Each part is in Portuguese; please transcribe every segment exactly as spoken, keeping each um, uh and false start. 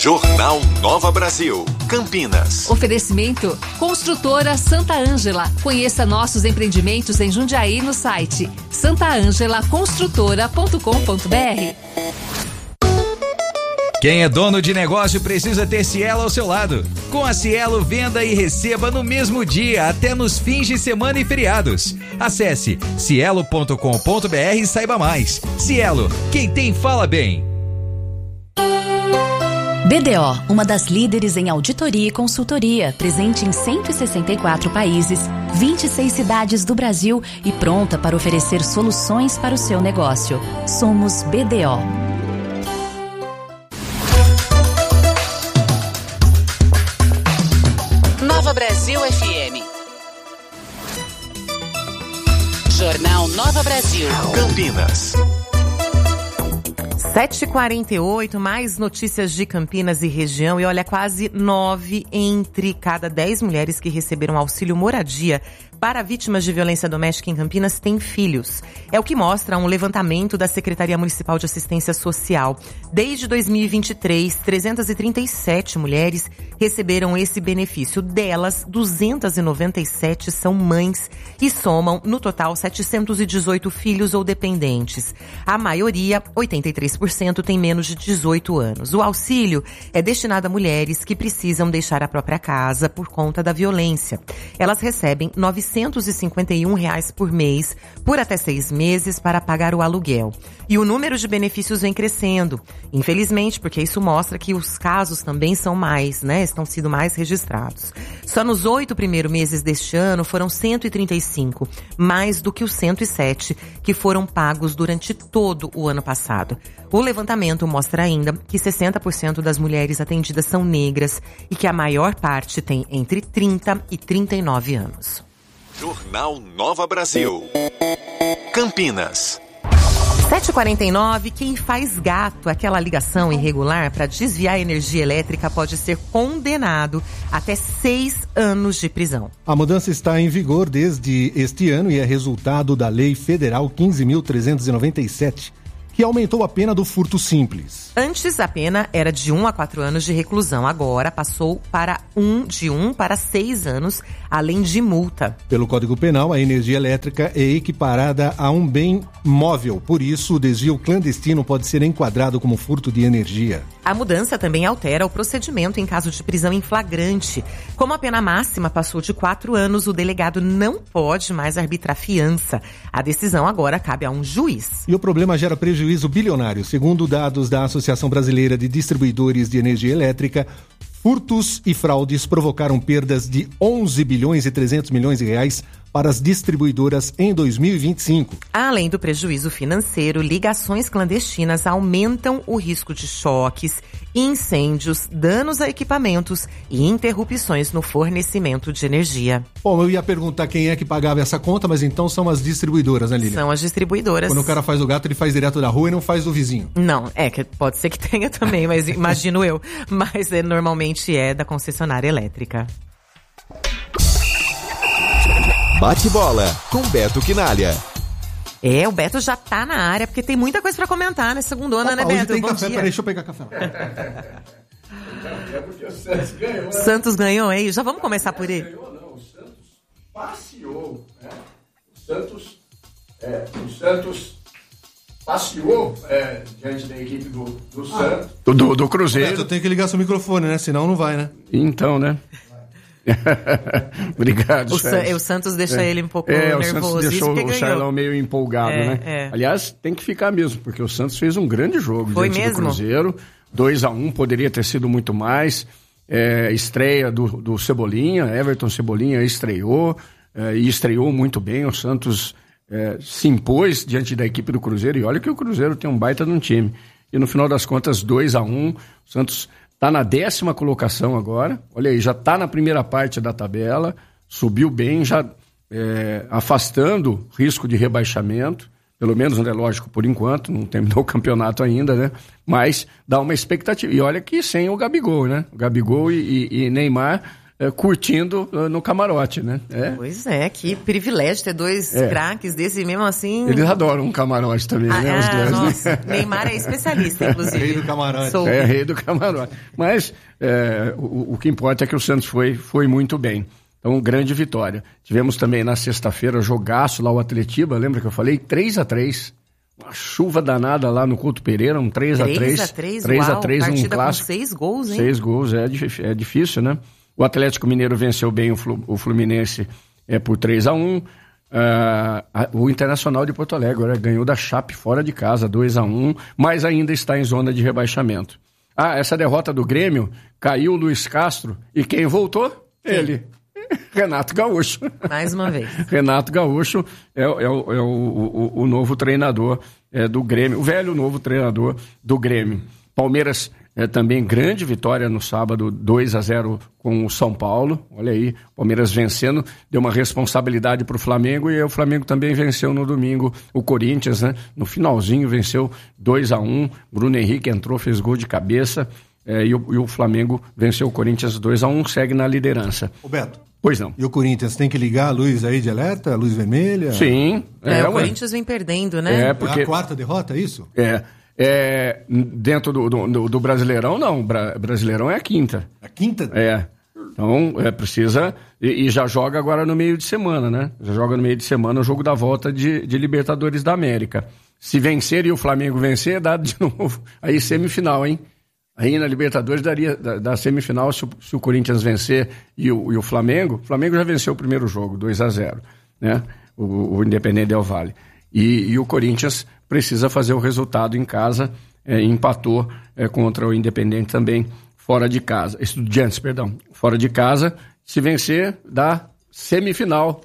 Jornal Nova Brasil, Campinas. Oferecimento Construtora Santa Ângela. Conheça nossos empreendimentos em Jundiaí no site santa ângela construtora ponto com ponto b r. Quem é dono de negócio precisa ter Cielo ao seu lado. Com a Cielo, venda e receba no mesmo dia, até nos fins de semana e feriados. Acesse cielo ponto com ponto b r e saiba mais. Cielo, quem tem fala bem. B D O, uma das líderes em auditoria e consultoria, presente em cento e sessenta e quatro países, vinte e seis cidades do Brasil e pronta para oferecer soluções para o seu negócio. Somos B D O. Nova Brasil F M. Jornal Nova Brasil. Campinas. sete e quarenta e oito, mais notícias de Campinas e região. E olha, quase nove entre cada dez mulheres que receberam auxílio moradia para vítimas de violência doméstica em Campinas têm filhos. É o que mostra um levantamento da Secretaria Municipal de Assistência Social. Desde dois mil e vinte e três, trezentas e trinta e sete mulheres receberam esse benefício. Delas, duzentas e noventa e sete são mães e somam, no total, setecentos e dezoito filhos ou dependentes. A maioria, oitenta e três por cento, tem menos de dezoito anos. O auxílio é destinado a mulheres que precisam deixar a própria casa por conta da violência. Elas recebem novecentos e cinquenta e um reais por mês, por até seis meses, para pagar o aluguel. E o número de benefícios vem crescendo. Infelizmente, porque isso mostra que os casos também são mais, né? Estão sendo mais registrados. Só nos oito primeiros meses deste ano foram cento e trinta e cinco, mais do que os cento e sete que foram pagos durante todo o ano passado. O levantamento mostra ainda que sessenta por cento das mulheres atendidas são negras e que a maior parte tem entre trinta e trinta e nove anos. Jornal Nova Brasil, Campinas. sete e quarenta e nove, quem faz gato, aquela ligação irregular para desviar energia elétrica, pode ser condenado até seis anos de prisão. A mudança está em vigor desde este ano e é resultado da Lei Federal quinze mil trezentos e noventa e sete, que aumentou a pena do furto simples. Antes, a pena era de um a quatro anos de reclusão. Agora passou para um, de um para seis anos, além de multa. Pelo Código Penal, a energia elétrica é equiparada a um bem móvel. Por isso, o desvio clandestino pode ser enquadrado como furto de energia. A mudança também altera o procedimento em caso de prisão em flagrante. Como a pena máxima passou de quatro anos, o delegado não pode mais arbitrar fiança. A decisão agora cabe a um juiz. E o problema gera prejuízo bilionário. Segundo dados da Associação Brasileira de Distribuidores de Energia Elétrica, furtos e fraudes provocaram perdas de onze bilhões e trezentos milhões de reais para as distribuidoras em dois mil e vinte e cinco. Além do prejuízo financeiro, ligações clandestinas aumentam o risco de choques, incêndios, danos a equipamentos e interrupções no fornecimento de energia. Bom, eu ia perguntar quem é que pagava essa conta, mas então são as distribuidoras, né, Lília? São as distribuidoras. Quando o cara faz o gato, ele faz direto da rua e não faz do vizinho. Não, é que pode ser que tenha também, mas imagino eu. Mas é, normalmente é da concessionária elétrica. Bate-bola com Beto Quinalha. É, o Beto já tá na área, porque tem muita coisa pra comentar nessa segundona, né, hoje Beto? tem Bom café, dia. peraí, deixa eu pegar café. É porque o Santos ganhou. O Santos ganhou aí? Já vamos começar por ele. Ganhou, não. O Santos passeou. Né? O Santos, é, o Santos passeou é, diante da equipe do, do ah. Santos. Do, do Cruzeiro. Beto, tem que ligar seu microfone, né? Senão não vai, né? Então, né? Obrigado, o, Sa- o Santos deixa é. ele um pouco é, nervoso. O Santos deixou o Charlão meio empolgado, é, né? É. Aliás, tem que ficar mesmo, porque o Santos fez um grande jogo Foi diante mesmo? do Cruzeiro. dois a um, poderia ter sido muito mais. É, estreia do, do Cebolinha, Everton Cebolinha estreou, é, e estreou muito bem. O Santos é, se impôs diante da equipe do Cruzeiro, e olha que o Cruzeiro tem um baita de um time. E no final das contas, dois a um, o Santos está na décima colocação agora, olha aí, já está na primeira parte da tabela, subiu bem, já é, afastando risco de rebaixamento, pelo menos, né, lógico, por enquanto, não terminou o campeonato ainda, né? Mas dá uma expectativa. E olha que sem o Gabigol, né? O Gabigol e, e, e Neymar é, curtindo uh, no camarote, né? É. Pois é, que privilégio ter dois É. craques desse mesmo assim. Eles adoram um camarote também, Ah, né? Os ah, dois, nossa, né? Neymar é especialista, inclusive. Rei do camarote. Sou. É, rei do camarote. Mas é, o, o que importa é que o Santos foi, foi muito bem. Então, grande vitória. Tivemos também na sexta-feira jogaço lá o Atletiba, lembra que eu falei? três a três. Uma chuva danada lá no Couto Pereira, um três a três. três a três, três a uau, três, um partida clássico. com seis gols, hein? Seis gols, é, dif- é difícil, né? O Atlético Mineiro venceu bem o, Flu- o Fluminense é, por três a um. Ah, a- o Internacional de Porto Alegre agora ganhou da Chape fora de casa, dois a um, mas ainda está em zona de rebaixamento. Ah, essa derrota do Grêmio, caiu o Luiz Castro, e quem voltou? Ele. Renato Gaúcho. Mais uma vez. Renato Gaúcho é, é o, é o, o, o novo treinador é, do Grêmio, o velho novo treinador do Grêmio. Palmeiras é, também grande vitória no sábado, dois a zero com o São Paulo. Olha aí, Palmeiras vencendo, deu uma responsabilidade para o Flamengo, e o Flamengo também venceu no domingo o Corinthians, né? No finalzinho venceu dois a um, Bruno Henrique entrou, fez gol de cabeça, é, e, o, e o Flamengo venceu o Corinthians dois a um, segue na liderança. Ô Beto, Pois não. e o Corinthians tem que ligar a luz aí de alerta, a luz vermelha? Sim. É, o ué. Corinthians vem perdendo, né? É, porque... É a quarta derrota, é isso? É, é, dentro do, do, do Brasileirão, não. Bra- Brasileirão é a quinta. A quinta? É. Então, é, precisa... E, e já joga agora no meio de semana, né? Já joga no meio de semana o jogo da volta de, de Libertadores da América. Se vencer e o Flamengo vencer, dá de novo. Aí semifinal, hein? Aí na Libertadores daria da, da semifinal, se o, se o Corinthians vencer e o, e o Flamengo... O Flamengo já venceu o primeiro jogo, dois a zero, né? O, o Independente Del Valle. E, e o Corinthians precisa fazer o resultado em casa, é, empatou é, contra o Independente também, fora de casa. Estudiantes, perdão, fora de casa. Se vencer, dá semifinal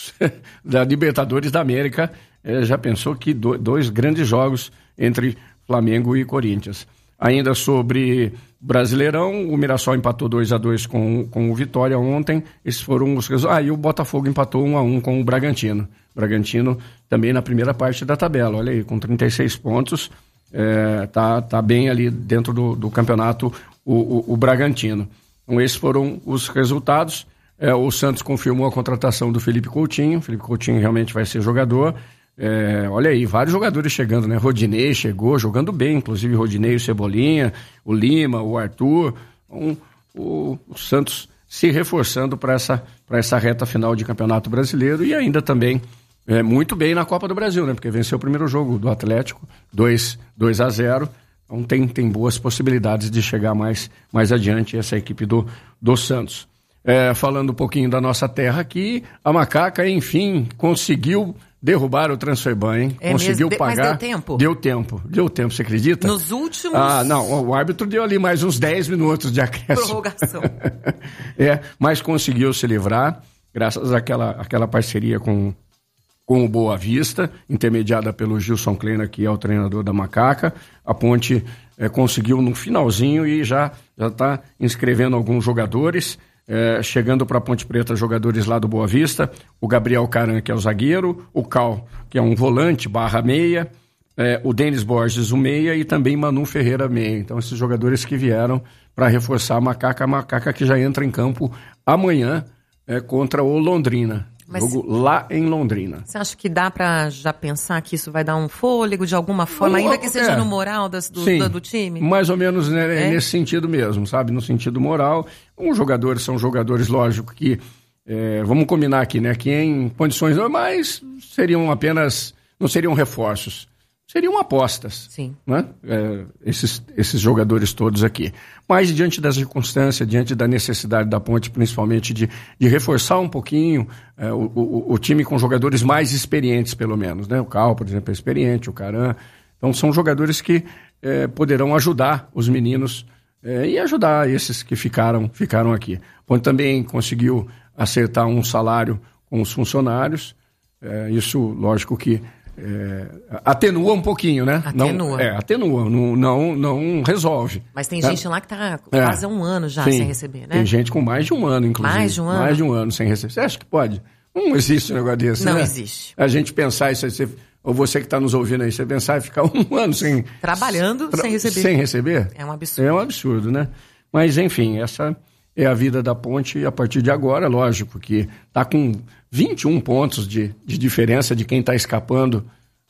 da Libertadores da América. É, já pensou que do, dois grandes jogos entre Flamengo e Corinthians. Ainda sobre Brasileirão, o Mirassol empatou dois a dois com, com o Vitória ontem. Esses foram os resultados. Ah, e o Botafogo empatou um a um com o Bragantino. Bragantino também na primeira parte da tabela, olha aí, com trinta e seis pontos. É, tá, tá bem ali dentro do, do campeonato o, o, o Bragantino. Então esses foram os resultados. É, o Santos confirmou a contratação do Felipe Coutinho. Felipe Coutinho realmente vai ser jogador. É, olha aí, vários jogadores chegando, né? Rodinei chegou, jogando bem, inclusive Rodinei, o Cebolinha, o Lima, o Arthur. Um, o, o Santos se reforçando para essa, para essa reta final de Campeonato Brasileiro, e ainda também é, muito bem na Copa do Brasil, né? Porque venceu o primeiro jogo do Atlético, dois a zero. Então tem, tem boas possibilidades de chegar mais, mais adiante essa equipe do, do Santos. É, falando um pouquinho da nossa terra aqui, a Macaca, enfim, conseguiu derrubar o Transferban, hein? É Conseguiu mesmo? pagar. Mas deu tempo? Deu tempo. Deu tempo, você acredita? Nos últimos... Ah, não, o árbitro deu ali mais uns dez minutos de acréscimo. Prorrogação. É, mas conseguiu se livrar, graças àquela, àquela parceria com, com o Boa Vista, intermediada pelo Gilson Kleina, que é o treinador da Macaca. A Ponte é, conseguiu no finalzinho e já está inscrevendo alguns jogadores. É, chegando para a Ponte Preta, jogadores lá do Boa Vista, o Gabriel Caran, que é o zagueiro, o Cal, que é um volante barra meia, é, o Denis Borges, o meia, e também Manu Ferreira, meia. Então, esses jogadores que vieram para reforçar a Macaca, a Macaca que já entra em campo amanhã é, contra o Londrina. Mas jogo lá em Londrina. Você acha que dá pra já pensar que isso vai dar um fôlego de alguma forma, ainda que seja é. no moral das, do, Sim, do, do time? mais ou menos né, É? nesse sentido mesmo, sabe? No sentido moral. Os jogadores são jogadores, lógico, que, é, vamos combinar aqui, né? Que em condições normais seriam apenas, não seriam reforços, seriam apostas. Sim. Né? É, esses, esses jogadores todos aqui. Mas diante das circunstâncias, diante da necessidade da Ponte, principalmente de, de reforçar um pouquinho é, o, o, o time com jogadores mais experientes, pelo menos, né? O Cal, por exemplo, é experiente, o Caran. Então são jogadores que é, poderão ajudar os meninos é, e ajudar esses que ficaram, ficaram aqui. A Ponte também conseguiu acertar um salário com os funcionários. É, isso, lógico que É, atenua um pouquinho, né? Atenua. Não, é, atenua, não, não, não resolve. Mas tem É. gente lá que tá É. quase há um ano já Sim. sem receber, né? Tem gente com mais de um ano, inclusive. Mais de um ano? Mais de um ano sem receber. Você acha que pode? Não existe um negócio desse, Não né? existe. A gente pensar isso aí, você, ou você que está nos ouvindo aí, você pensar e ficar um ano sem... Trabalhando tra- sem receber. Sem receber? É um absurdo. É um absurdo, né? Mas, enfim, essa, é a vida da Ponte a partir de agora, lógico, que está com vinte e um pontos de, de diferença de quem está escapando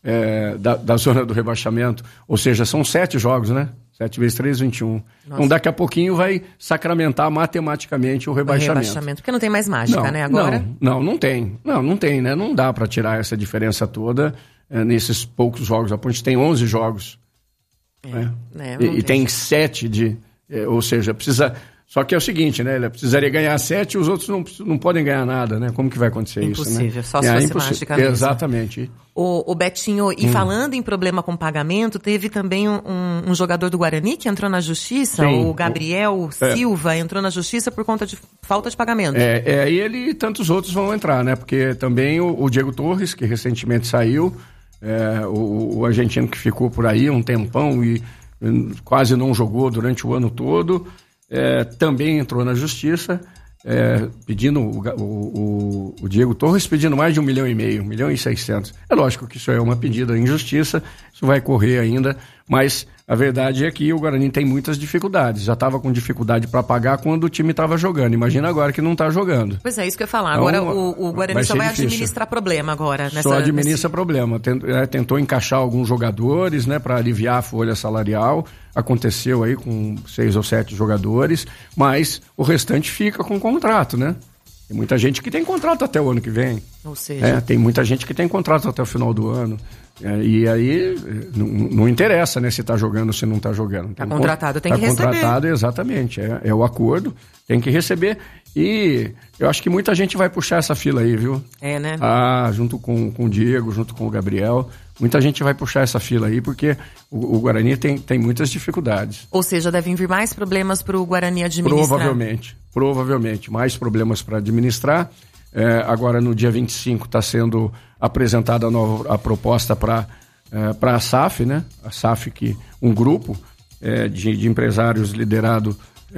é, da, da zona do rebaixamento. Ou seja, são sete jogos, né? sete vezes três, vinte e um. Nossa. Então daqui a pouquinho vai sacramentar matematicamente o rebaixamento. O rebaixamento, porque não tem mais mágica, não, né, agora? Não, não, não tem. Não, não tem, né? Não dá para tirar essa diferença toda é, nesses poucos jogos. A Ponte tem onze jogos. É, né? é, e, e tem sete de... É, ou seja, precisa... Só que é o seguinte, né? Ele precisaria ganhar sete e os outros não, não podem ganhar nada, né? Como que vai acontecer impossível, isso, né? Impossível, só se é, fosse mágica mesmo. Exatamente. O, o Betinho, e hum. falando em problema com pagamento, teve também um, um jogador do Guarani que entrou na justiça, Sim, o Gabriel o, Silva, é. entrou na justiça por conta de falta de pagamento. É, é, e ele e tantos outros vão entrar, né? Porque também o, o Diego Torres, que recentemente saiu, é, o, o argentino que ficou por aí um tempão e quase não jogou durante o ano todo, É, também entrou na justiça, é, pedindo o, o, o Diego Torres pedindo mais de um milhão e meio, um milhão e seiscentos. É lógico que isso é uma pedida em justiça, isso vai correr ainda, mas a verdade é que o Guarani tem muitas dificuldades. Já estava com dificuldade para pagar quando o time estava jogando. Imagina agora que não está jogando. Pois é, isso que eu ia falar. Agora então, o, o Guarani vai só vai difícil. administrar problema agora. Nessa, só administra nesse... problema. Tentou, é, tentou encaixar alguns jogadores, né, para aliviar a folha salarial. Aconteceu aí com seis ou sete jogadores, mas o restante fica com contrato, né? Tem muita gente que tem contrato até o ano que vem. Ou seja... É, tem muita gente que tem contrato até o final do ano. É, e aí não, não interessa, né, se está jogando ou se não está jogando. Está contratado, tem tá que receber. Está contratado, exatamente. É, é o acordo, tem que receber. E eu acho que muita gente vai puxar essa fila aí, viu? É, né? Ah, junto com, com o Diego, junto com o Gabriel. Muita gente vai puxar essa fila aí, porque o, o Guarani tem, tem muitas dificuldades. Ou seja, devem vir mais problemas para o Guarani administrar? Provavelmente, provavelmente. Mais problemas para administrar. É, agora, no dia vinte e cinco, está sendo apresentada a, nova, a proposta para é, para a S A F, né? A S A F, que um grupo é, de, de empresários liderado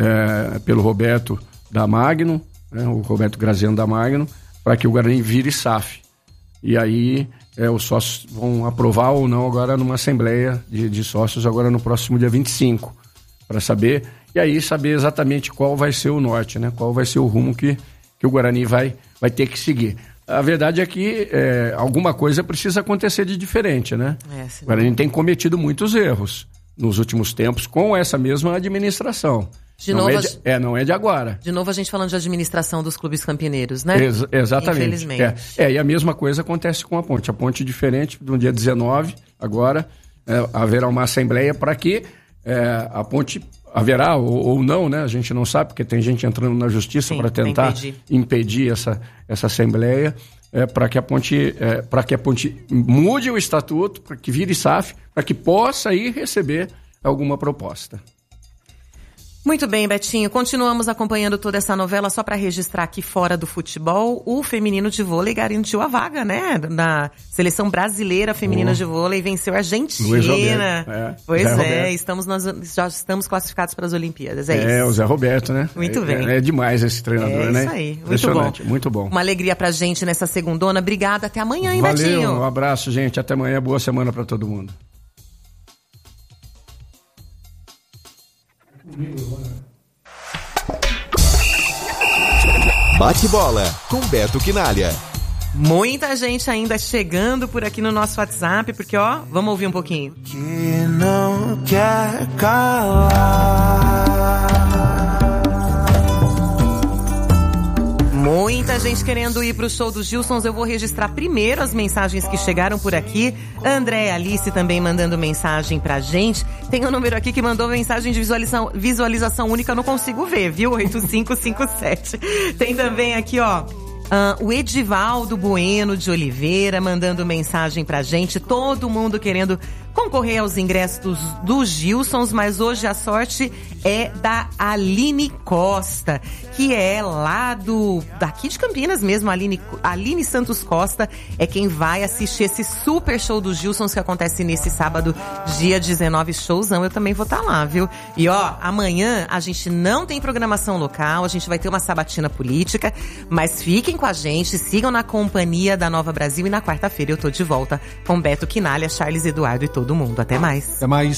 é, pelo Roberto da Magno, né? O Roberto Graziano da Magno, para que o Guarani vire S A F. E aí é, os sócios vão aprovar ou não agora numa assembleia de, de sócios agora no próximo dia vinte e cinco, para saber, e aí saber exatamente qual vai ser o norte, né? Qual vai ser o rumo que, que o Guarani vai, vai ter que seguir. A verdade é que é, alguma coisa precisa acontecer de diferente, né? É, o Guarani tem cometido muitos erros nos últimos tempos com essa mesma administração. De não, novo, é de, é, não é de agora. De novo a gente falando de administração dos clubes campineiros, né? Ex- exatamente. Infelizmente. É, é, e a mesma coisa acontece com a Ponte. A Ponte, diferente, no dia dezenove, agora, é, haverá uma assembleia para que é, a Ponte haverá ou, ou não, né? A gente não sabe, porque tem gente entrando na justiça para tentar impedir, impedir essa, essa assembleia, é, para que a Ponte, é, para que a Ponte mude o estatuto, para que vire S A F, para que possa ir receber alguma proposta. Muito bem, Betinho. Continuamos acompanhando toda essa novela. Só para registrar aqui fora do futebol, o feminino de vôlei garantiu a vaga, né? Na seleção brasileira feminina oh. de vôlei, venceu a Argentina. É. Pois Zé é, Roberto. estamos nas, já estamos classificados para as Olimpíadas. É, é isso. É, o Zé Roberto, né? Muito é, bem. É, é demais esse treinador, é né? É isso aí. Muito bom. Muito bom. Uma alegria pra gente nessa segundona. Obrigada. Até amanhã, hein, Valeu, Betinho? Um abraço, gente. Até amanhã. Boa semana para todo mundo. Bate bola com Beto Quinalha. Muita gente ainda chegando por aqui no nosso WhatsApp, porque ó, vamos ouvir um pouquinho. Que não quer calar. Muita gente querendo ir pro show dos Gilsons. Eu vou registrar primeiro as mensagens que chegaram por aqui. André e Alice também mandando mensagem pra gente. Tem um número aqui que mandou mensagem de visualização, visualização única, eu não consigo ver, viu? oito cinco cinco sete. Tem também aqui, ó, Uh, o Edivaldo Bueno de Oliveira mandando mensagem pra gente. Todo mundo querendo concorrer aos ingressos dos, dos Gilsons, mas hoje a sorte é da Aline Costa, que é lá do daqui de Campinas mesmo. A Aline, Aline Santos Costa é quem vai assistir esse super show dos Gilsons que acontece nesse sábado, dia dezenove, showzão. Eu também vou estar lá, viu? E ó, amanhã a gente não tem programação local, a gente vai ter uma sabatina política, mas fiquem com a gente, sigam na companhia da Nova Brasil, e na quarta-feira eu tô de volta com Beto Quinalha, Charles Eduardo e todo mundo. Até mais. Até mais.